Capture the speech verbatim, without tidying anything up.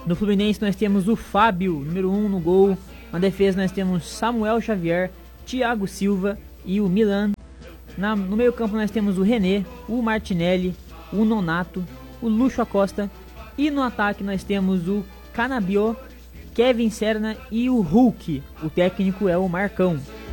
No Fluminense nós temos o Fábio, número um no gol. Na defesa nós temos Samuel Xavier, Thiago Silva e o Milan. Na, no meio campo nós temos o René, o Martinelli, o Nonato, o Lucho Acosta. E no ataque nós temos o Canabiò, Kevin Serna e o Hulk. O técnico é o Marcão.